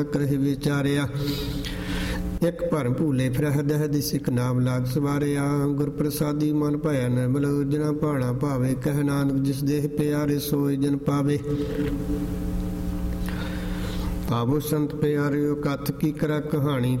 ਕਰਹਿ ਵਿਚਾਰਿਆ। ਇੱਕ ਭਰਮ ਭੂਲੇ ਫਿਰ ਹਦਹਿ ਸਿੱਖ ਨਾਮ ਲਾਗ ਸਵਾਰਿਆ। ਗੁਰ ਪ੍ਰਸਾਦੀ ਮਨ ਭਇਆ ਨਿਰਮਲ ਜਿਨਾ ਭਾਣਾ ਭਾਵੇ। ਕਹਿ ਨਾਨਕ ਜਿਸ ਦੇਹ ਪਿਆਰੇ ਸੋਇ ਜਨ ਪਾਵੇ। ਪਾਵੋ ਸੰਤ ਪਿਆਰਿਓ ਕਥ ਕੀ ਕਰਾ ਕਹਾਣੀ।